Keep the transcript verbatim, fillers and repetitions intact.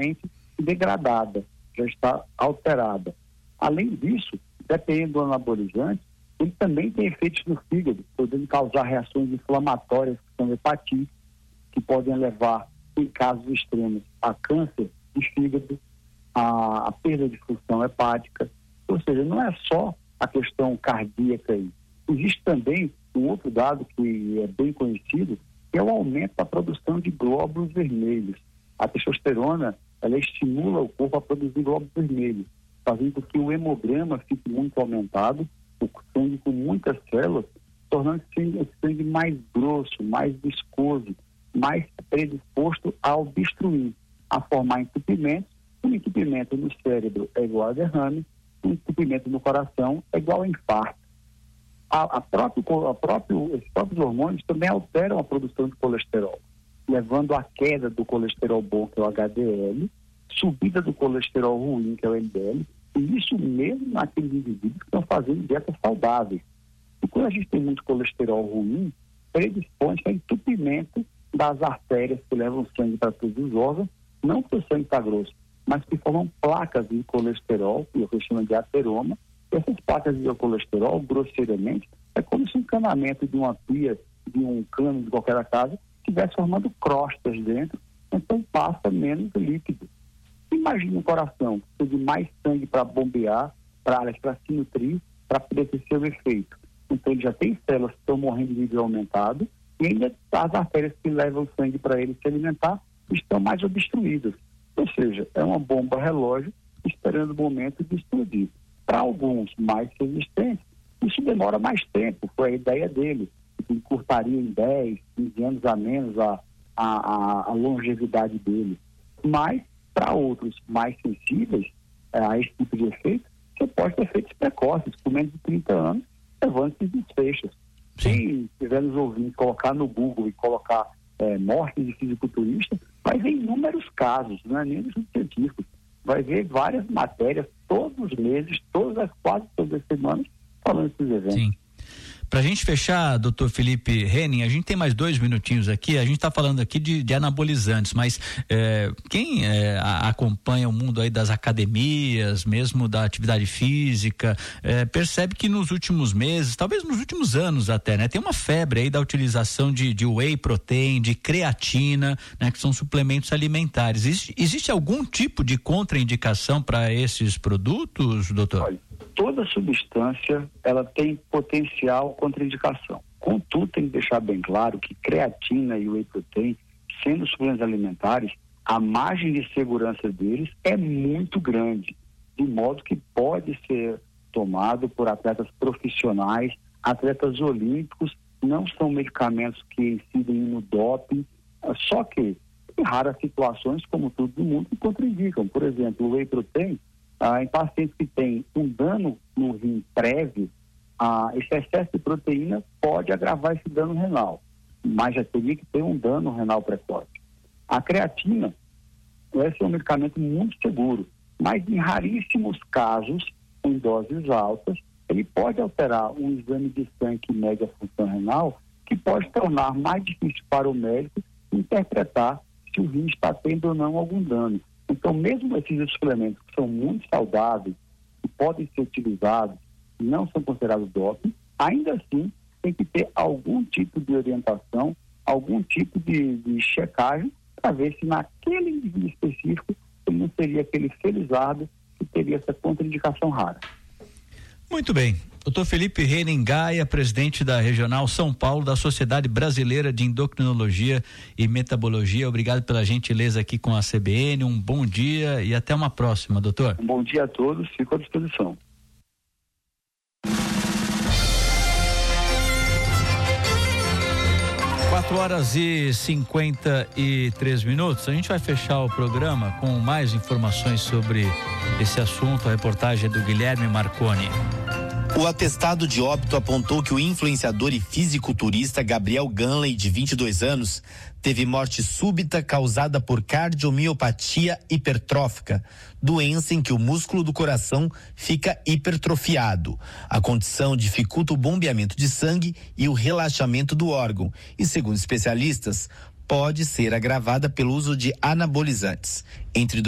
totalmente degradada, já está alterada. Além disso, dependendo do anabolizante, ele também tem efeitos no fígado, podendo causar reações inflamatórias, que são hepatites, que podem levar, em casos extremos, a câncer de fígado, a, a perda de função hepática. Ou seja, não é só a questão cardíaca aí. Existe também um outro dado que é bem conhecido, que é o aumento da produção de glóbulos vermelhos. A testosterona, ela estimula o corpo a produzir glóbulos vermelhos, fazendo com que o hemograma fique muito aumentado, o sangue com muitas células, tornando o sangue mais grosso, mais viscoso, mais predisposto a obstruir, a formar entupimentos. Um entupimento no cérebro é igual a derrame, um entupimento no coração é igual a infarto. A, a próprio, a próprio, os próprios hormônios também alteram a produção de colesterol, levando à queda do colesterol bom, que é o H D L, subida do colesterol ruim, que é o L D L, e isso mesmo naqueles indivíduos que estão fazendo dietas saudáveis. E quando a gente tem muito colesterol ruim, predispõe-se a entupimento das artérias que levam sangue para todos os órgãos, não porque o sangue está grosso, mas que formam placas de colesterol, que eu chamo de ateroma. Essas placas de colesterol, grosseiramente, é como se um encanamento de uma pia, de um cano de qualquer casa, estivesse formando crostas dentro, então passa menos líquido. Imagina o coração, precisa de mais sangue para bombear, para se nutrir, para poder ter seu efeito. Então ele já tem células que estão morrendo de nível aumentado, e ainda as artérias que levam sangue para ele se alimentar estão mais obstruídas. Ou seja, é uma bomba relógio esperando o momento de explodir. Para alguns mais resistentes, isso demora mais tempo, foi a ideia dele, que encurtaria em dez, quinze anos a menos a, a, a longevidade dele. Mas, para outros mais sensíveis a esse tipo de efeito, você pode ter efeitos precoces, com menos de trinta anos, levando esses desfechos. Se estiver nos ouvindo, colocar no Google e colocar é, morte de fisiculturista, vai ver inúmeros casos, não é nem dos científicos, vai ver várias matérias todos os meses, todas as quase todas as semanas, falando desses eventos. Sim. Para a gente fechar, doutor Felipe Henning, a gente tem mais dois minutinhos aqui, a gente está falando aqui de, de anabolizantes, mas é, quem é, a, acompanha o mundo aí das academias, mesmo da atividade física, é, percebe que nos últimos meses, talvez nos últimos anos até, né, tem uma febre aí da utilização de, de whey protein, de creatina, né, que são suplementos alimentares. Existe, existe algum tipo de contraindicação para esses produtos, doutor? Olha, toda substância, ela tem potencial contraindicação. Contudo, tem que deixar bem claro que creatina e whey protein, sendo suplementos alimentares, a margem de segurança deles é muito grande, de modo que pode ser tomado por atletas profissionais, atletas olímpicos, não são medicamentos que incidem no doping, só que em raras situações, como tudo no mundo, que contraindicam. Por exemplo, o whey protein, Ah, em pacientes que têm um dano no rim prévio, ah, esse excesso de proteína pode agravar esse dano renal, mas já teria que ter um dano renal precoce. A creatina, esse é um medicamento muito seguro, mas em raríssimos casos, em doses altas, ele pode alterar um exame de sangue que mede a função renal, que pode tornar mais difícil para o médico interpretar se o rim está tendo ou não algum dano. Então, mesmo esses suplementos que são muito saudáveis, que podem ser utilizados, não são considerados doping, ainda assim tem que ter algum tipo de orientação, algum tipo de, de checagem, para ver se naquele indivíduo específico ele não seria aquele felizardo que teria essa contraindicação rara. Muito bem. doutor Felipe Henning Gaia, presidente da Regional São Paulo da Sociedade Brasileira de Endocrinologia e Metabologia, obrigado pela gentileza aqui com a C B N, um bom dia e até uma próxima, doutor. Um bom dia a todos, fico à disposição. quatro horas e cinquenta e três minutos. A gente vai fechar o programa com mais informações sobre esse assunto. A reportagem é do Guilherme Marconi. O atestado de óbito apontou que o influenciador e fisiculturista Gabriel Ganley, de vinte e dois anos, teve morte súbita causada por cardiomiopatia hipertrófica, doença em que o músculo do coração fica hipertrofiado. A condição dificulta o bombeamento de sangue e o relaxamento do órgão e, segundo especialistas, pode ser agravada pelo uso de anabolizantes. Entre